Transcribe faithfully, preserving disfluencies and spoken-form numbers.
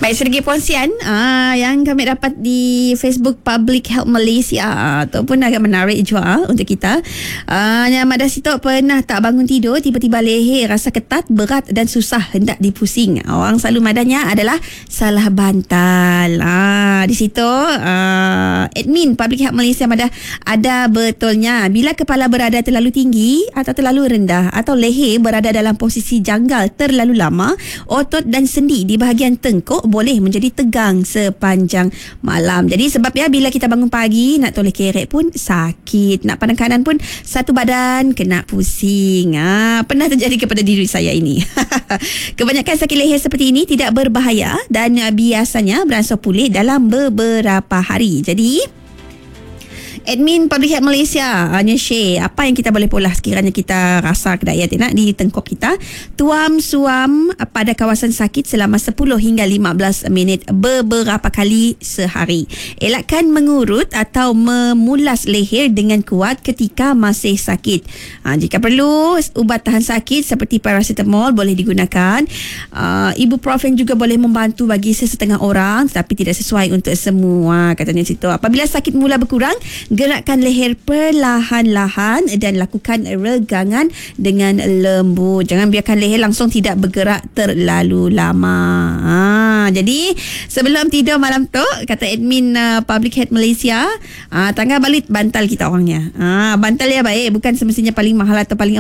Baik, sedikit perkongsian uh, yang kami dapat di Facebook Public Health Malaysia uh, ataupun agak menarik juga untuk kita. Uh, yang Mak Dasyito pernah tak bangun tidur, tiba-tiba leher rasa ketat, berat dan susah hendak dipusing. Orang selalu madanya adalah salah bantal. Uh, di situ uh, admin Public Health Malaysia Madah ada betulnya. Bila kepala berada terlalu tinggi atau terlalu rendah atau leher berada dalam posisi janggal terlalu lama, otot dan sendi di bahagian tengkuk boleh menjadi tegang sepanjang malam. Jadi sebabnya bila kita bangun pagi nak toleh kerek pun sakit, nak pandang kanan pun satu badan kena pusing. Ha, pernah terjadi kepada diri saya ini. Kebanyakan sakit leher seperti ini tidak berbahaya dan biasanya beransur pulih dalam beberapa hari. Jadi admin Public Health Malaysia hanya share apa yang kita boleh polah sekiranya kita rasa kedaya nak di tengkuk kita. Tuam suam pada kawasan sakit selama sepuluh hingga lima belas minit beberapa kali sehari. Elakkan mengurut atau memulas leher dengan kuat ketika masih sakit. Ha, jika perlu, ubat tahan sakit seperti paracetamol boleh digunakan. Uh, ibuprofen juga boleh membantu bagi sesetengah orang, tapi tidak sesuai untuk semua, katanya situ. Apabila sakit mula berkurang, gerakkan leher perlahan-lahan dan lakukan regangan dengan lembut. Jangan biarkan leher langsung tidak bergerak terlalu lama. Ha, jadi sebelum tidur malam tu, kata admin uh, Public Health Malaysia, uh, tanggal balik bantal kita orangnya. Ha, bantal yang baik, bukan semestinya paling mahal atau paling